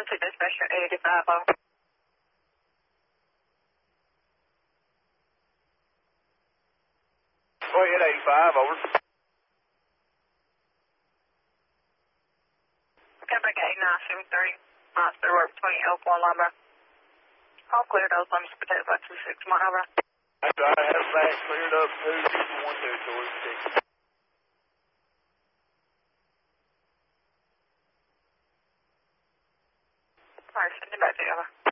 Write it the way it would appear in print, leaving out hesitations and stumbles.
to dispatcher 85 over. Go ahead, 85, over. Come back at 8973 miles per hour between Elkhorn and Lumber. All clear those limits protected by 26 mile over. That's right, I have back cleared up 251 territory 6. Alright, send it back to you, over.